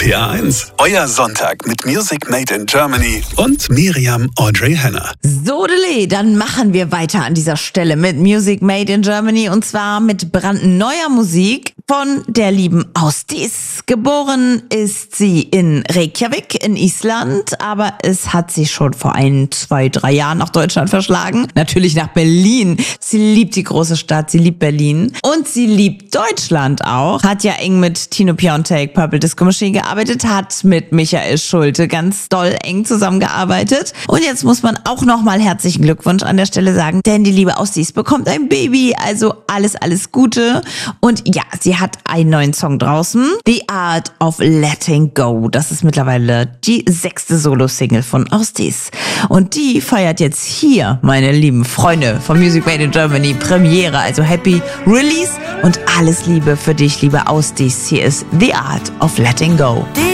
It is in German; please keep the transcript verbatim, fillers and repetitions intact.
P A eins. Euer Sonntag mit Music Made in Germany und Miriam Audrey Henner. Sodele, dann machen wir weiter an dieser Stelle mit Music Made in Germany und zwar mit brandneuer Musik von der lieben Ásdís. Geboren ist sie in Reykjavik in Island, aber es hat sie schon vor ein, zwei, drei Jahren nach Deutschland verschlagen. Natürlich nach Berlin. Sie liebt die große Stadt, sie liebt Berlin und sie liebt Deutschland auch. Hat ja eng mit Tino Piontek, Purple Disco Machine gearbeitet, hat mit Michael Schulte ganz doll eng zusammengearbeitet. Und jetzt muss man auch nochmal herzlichen Glückwunsch an der Stelle sagen, denn die liebe Ásdís bekommt ein Baby, also alles, alles Gute. Und ja, sie hat einen neuen Song draußen, The Art of Letting Go. Das ist mittlerweile die sechste Solo-Single von Ásdís. Und die feiert jetzt hier, meine lieben Freunde von Music Made in Germany, Premiere. Also Happy Release und alles Liebe für dich, liebe Ásdís. Hier ist The Art of Letting Go.